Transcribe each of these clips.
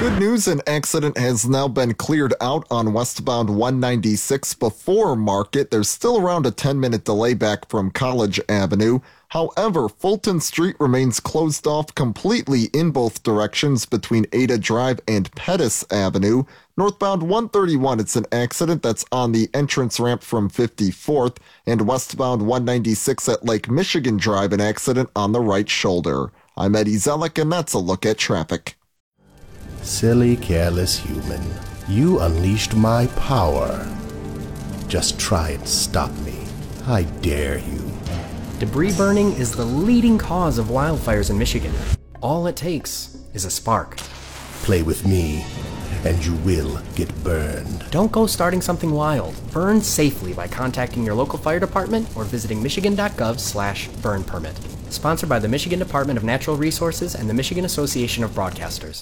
Good news, an accident has now been cleared out on westbound 196 before Market. There's still around a 10-minute delay back from College Avenue. However, Fulton Street remains closed off completely in both directions between Ada Drive and Pettis Avenue. Northbound 131, it's an accident that's on the entrance ramp from 54th, and westbound 196 at Lake Michigan Drive, an accident on the right shoulder. I'm Eddie Zellick, and that's a look at traffic. Silly, careless human. You unleashed my power. Just try and stop me. I dare you. Debris burning is the leading cause of wildfires in Michigan. All it takes is a spark. Play with me, and you will get burned. Don't go starting something wild. Burn safely by contacting your local fire department or visiting michigan.gov/burn permit. Sponsored by the Michigan Department of Natural Resources and the Michigan Association of Broadcasters.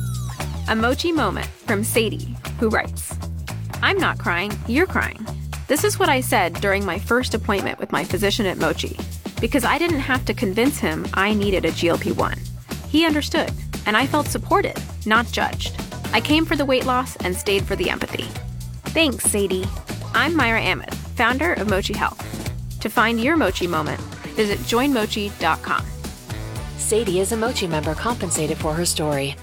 A Mochi moment from Sadie, who writes, I'm not crying, you're crying. This is what I said during my first appointment with my physician at Mochi, because I didn't have to convince him I needed a GLP-1. He understood, and I felt supported, not judged. I came for the weight loss and stayed for the empathy. Thanks, Sadie. I'm Myra Ahmed, founder of Mochi Health. To find your Mochi moment, visit joinmochi.com. Sadie is a Mochi member compensated for her story.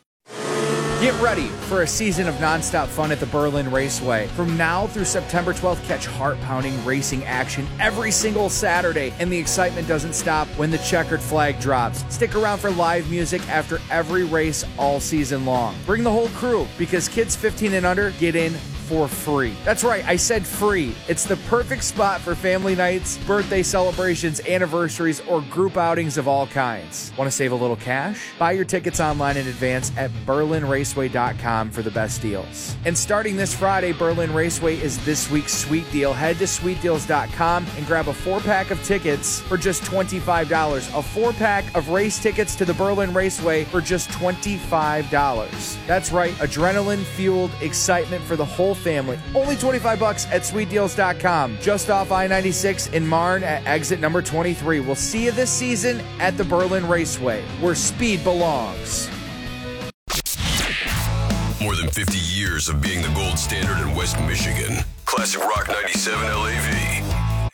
Get ready for a season of nonstop fun at the Berlin Raceway. From now through September 12th, catch heart-pounding racing action every single Saturday, and the excitement doesn't stop when the checkered flag drops. Stick around for live music after every race all season long. Bring the whole crew, because kids 15 and under get in for free. That's right, I said free. It's the perfect spot for family nights, birthday celebrations, anniversaries, or group outings of all kinds. Want to save a little cash? Buy your tickets online in advance at berlinraceway.com for the best deals. And starting this Friday, Berlin Raceway is this week's sweet deal. Head to sweetdeals.com and grab a 4-pack of tickets for just $25. A 4-pack of race tickets to the Berlin Raceway for just $25. That's right, adrenaline-fueled excitement for the whole family. Only $25 at sweetdeals.com. Just off I-96 in Marne at exit number 23. We'll see you this season at the Berlin Raceway, where speed belongs. More than 50 years of being the gold standard in West Michigan. Classic Rock 97 LAV.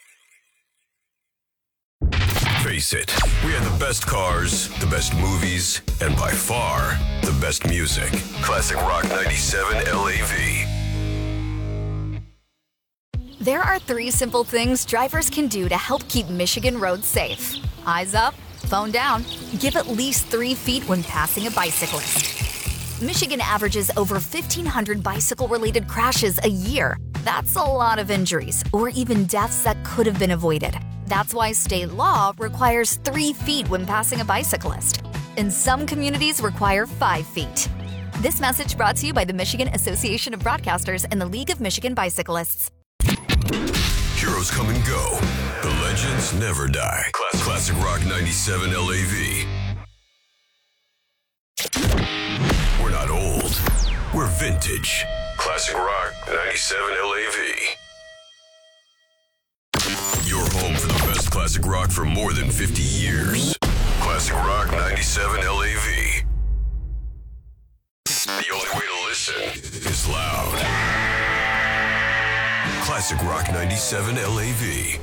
Face it, we had the best cars, the best movies, and by far, the best music. Classic Rock 97 LAV. There are 3 simple things drivers can do to help keep Michigan roads safe. Eyes up, phone down, give at least 3 feet when passing a bicyclist. Michigan averages over 1,500 bicycle-related crashes a year. That's a lot of injuries, or even deaths that could have been avoided. That's why state law requires 3 feet when passing a bicyclist. And some communities require 5 feet. This message brought to you by the Michigan Association of Broadcasters and the League of Michigan Bicyclists. Heroes come and go. The legends never die. Classic Rock 97 LAV. We're not old. We're vintage. Classic Rock 97 LAV. Your home for the best classic rock for more than 50 years. Classic Rock 97 LAV. The only way to listen is loud. Classic Rock 97 LAV.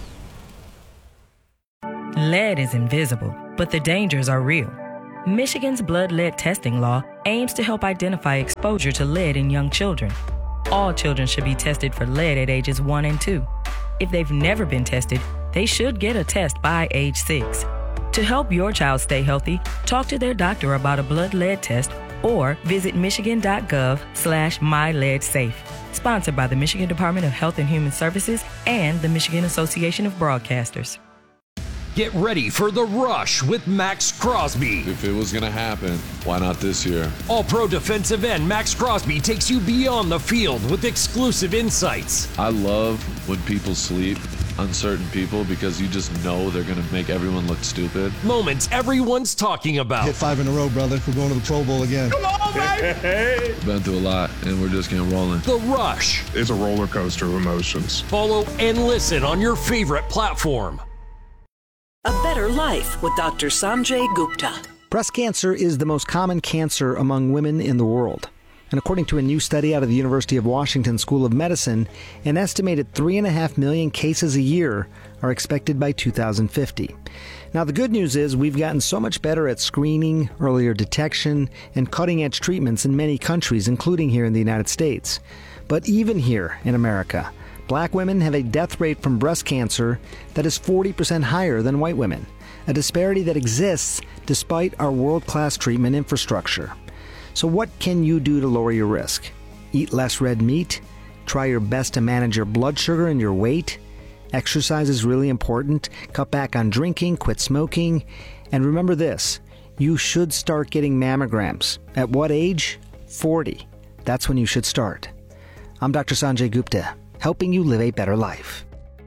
Lead is invisible, but the dangers are real. Michigan's blood lead testing law aims to help identify exposure to lead in young children. All children should be tested for lead at ages 1 and 2. If they've never been tested, they should get a test by age 6. To help your child stay healthy, talk to their doctor about a blood lead test or visit michigan.gov/myleadsafe. Sponsored by the Michigan Department of Health and Human Services and the Michigan Association of Broadcasters. Get ready for The Rush with Max Crosby. If it was going to happen, why not this year? All-pro defensive end Max Crosby takes you beyond the field with exclusive insights. I love when people sleep on certain people because you just know they're going to make everyone look stupid. Moments everyone's talking about. Hit 5 in a row, brother. We're going to the Pro Bowl again. Come on, baby! Been through a lot, and we're just getting rolling. The Rush. It's a roller coaster of emotions. Follow and listen on your favorite platform. A better life with Dr. Sanjay Gupta. Breast cancer is the most common cancer among women in the world. And according to a new study out of the University of Washington School of Medicine, an estimated 3.5 million cases a year are expected by 2050. Now, the good news is we've gotten so much better at screening, earlier detection, and cutting-edge treatments in many countries, including here in the United States. But even here in America, black women have a death rate from breast cancer that is 40% higher than white women, a disparity that exists despite our world-class treatment infrastructure. So what can you do to lower your risk? Eat less red meat? Try your best to manage your blood sugar and your weight? Exercise is really important. Cut back on drinking, quit smoking. And remember this, you should start getting mammograms. At what age? 40. That's when you should start. I'm Dr. Sanjay Gupta, helping you live a better life.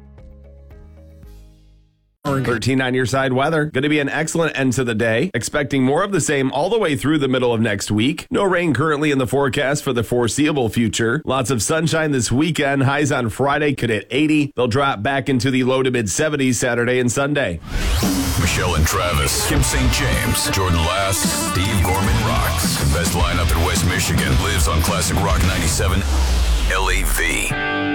13 on your side weather. Going to be an excellent end to the day. Expecting more of the same all the way through the middle of next week. No rain currently in the forecast for the foreseeable future. Lots of sunshine this weekend. Highs on Friday could hit 80. They'll drop back into the low to mid 70s Saturday and Sunday. Michelle and Travis, Kim St. James, Jordan Lass, Steve Gorman rocks. Best lineup in West Michigan lives on Classic Rock 97 LAV.